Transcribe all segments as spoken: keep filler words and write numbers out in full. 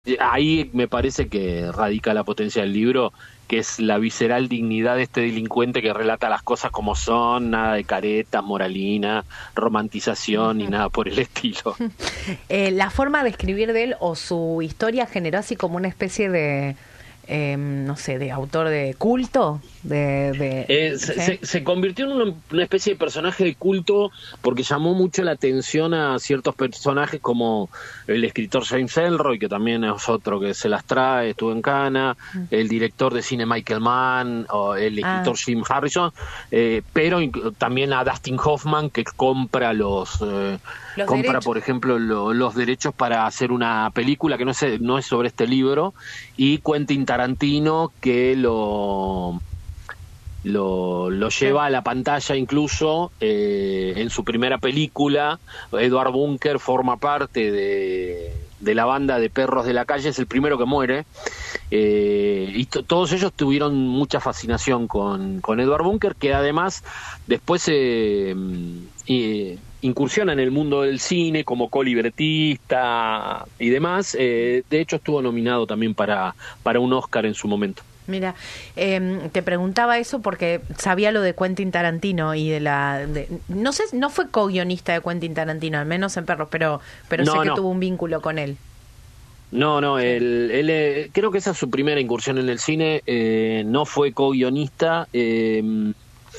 ahí me parece que radica la potencia del libro, que es la visceral dignidad de este delincuente que relata las cosas como son, nada de caretas, moralina, romantización, ni nada por el estilo. Eh, la forma de escribir de él o su historia generó así como una especie de, eh, no sé, de autor de culto. De, de, eh, se, se, se convirtió en una, una especie de personaje de culto porque llamó mucho la atención a ciertos personajes como el escritor James Ellroy, que también es otro que se las trae, estuvo en Cannes, mm. el director de cine Michael Mann, o el escritor ah. Jim Harrison, eh, pero también a Dustin Hoffman, que compra los, eh, ¿Los compra derechos? por ejemplo lo, los derechos para hacer una película que no es, no es sobre este libro, y Quentin Tarantino, que lo Lo, lo lleva a la pantalla incluso eh, en su primera película. Edward Bunker forma parte de, de la banda de perros de la calle, es el primero que muere, eh, y t- todos ellos tuvieron mucha fascinación con, con Edward Bunker, que además después eh, eh, incursiona en el mundo del cine como colibretista y demás. Eh, de hecho estuvo nominado también para, para un Oscar en su momento. Mira, eh, te preguntaba eso porque sabía lo de Quentin Tarantino y de la... De, no sé, no fue co-guionista de Quentin Tarantino, al menos en Perros, pero pero no, sé que no. tuvo un vínculo con él. No, no, él, él eh, creo que esa es su primera incursión en el cine, eh, no fue co-guionista, eh,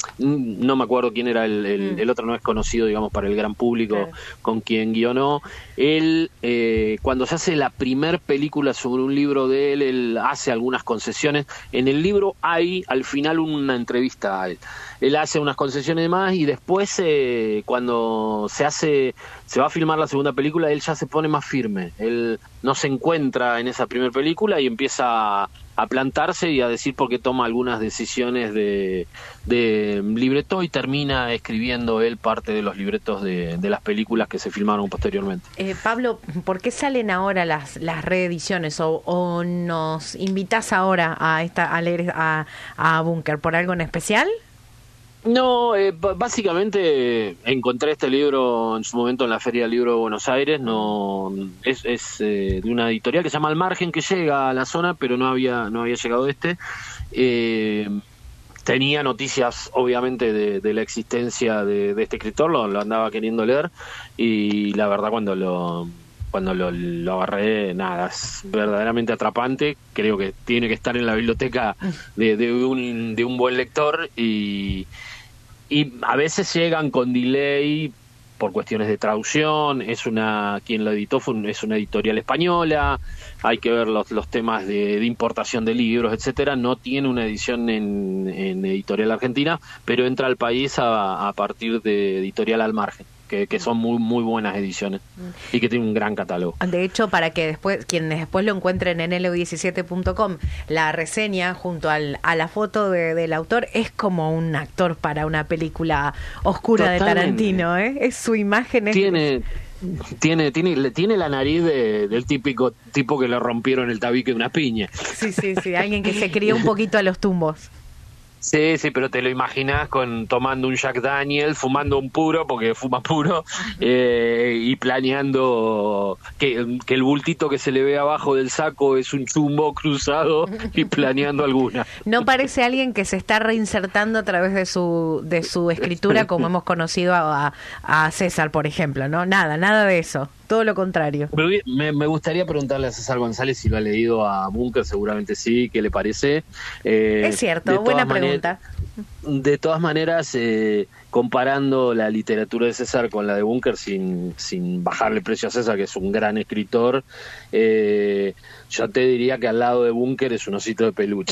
no me acuerdo quién era el, el, mm. el otro, no es conocido, digamos, para el gran público, claro, con quien guionó. Él, eh, cuando se hace la primer película sobre un libro de él, él hace algunas concesiones. En el libro hay, al final, una entrevista a él. Él hace unas concesiones más y después, eh, cuando se hace, se va a filmar la segunda película, él ya se pone más firme. Él no se encuentra en esa primera película y empieza a, a plantarse y a decir por qué toma algunas decisiones de, de libreto, y termina escribiendo él parte de los libretos de, de las películas que se filmaron posteriormente. Eh, Pablo, ¿por qué salen ahora las, las reediciones o, o nos invitas ahora a esta a leer a, a Bunker? ¿Por algo en especial? No, eh, b- básicamente encontré este libro en su momento en la Feria del Libro de Buenos Aires. No es, es eh, de una editorial que se llama Al Margen, que llega a la zona, pero no había no había llegado este. Eh, tenía noticias, obviamente, de, de la existencia de, de este escritor, lo, lo andaba queriendo leer, y la verdad cuando lo cuando lo, lo agarré, nada, es verdaderamente atrapante. Creo que tiene que estar en la biblioteca de, de un de un buen lector, y y a veces llegan con delay por cuestiones de traducción. Es una quien lo editó fue un, es una editorial española, hay que ver los los temas de, de importación de libros, etcétera. No tiene una edición en, en editorial argentina, pero entra al país a, a partir de editorial Al Margen, que, que son muy muy buenas ediciones y que tiene un gran catálogo. De hecho, para que después quienes después lo encuentren en L U diecisiete punto com, la reseña junto al, a la foto de, del autor es como un actor para una película oscura. Totalmente. De Tarantino, ¿eh? Es su imagen. Es... Tiene... Tiene, tiene, tiene la nariz de, del típico tipo que le rompieron el tabique de una piña. Sí, sí, sí, alguien que se crió un poquito a los tumbos. Sí, sí, pero te lo imaginas con tomando un Jack Daniel, fumando un puro, porque fuma puro, eh, y planeando que, que el bultito que se le ve abajo del saco es un chumbo cruzado, y planeando alguna. No parece alguien que se está reinsertando a través de su de su escritura, como hemos conocido a, a César, por ejemplo, ¿no? Nada, nada de eso. Todo lo contrario. Me, me gustaría preguntarle a César González si lo ha leído a Bunker, seguramente sí, ¿qué le parece? Eh, es cierto, buena pregunta. Maner- de todas maneras, eh, comparando la literatura de César con la de Bunker, sin, sin bajarle precio a César, que es un gran escritor, eh, yo te diría que al lado de Bunker es un osito de peluche.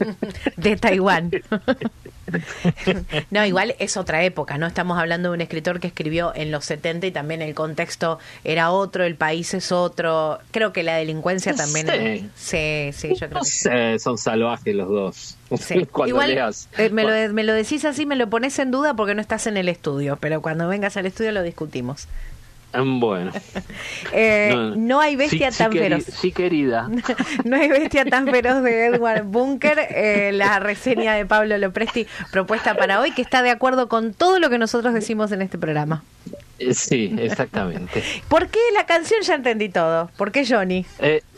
De Taiwán. No, igual es otra época, ¿no? Estamos hablando de un escritor que escribió en los setenta y también el contexto era otro, el país es otro. Creo que la delincuencia no también... Sé. Sí, sí, yo creo no que sé, son salvajes los dos. Sí. Cuando igual, leas. Eh, me, lo, me lo decís así, me lo pones en duda porque no estás en el estudio, pero cuando vengas al estudio lo discutimos. Bueno. eh, no, no hay bestia sí, tan sí, feroz. Sí, querida. No hay bestia tan feroz de Edward Bunker. Eh, la reseña de Pablo Lopresti propuesta para hoy, que está de acuerdo con todo lo que nosotros decimos en este programa. Sí, exactamente. ¿Por qué la canción? Ya entendí todo. ¿Por qué Johnny? Eh,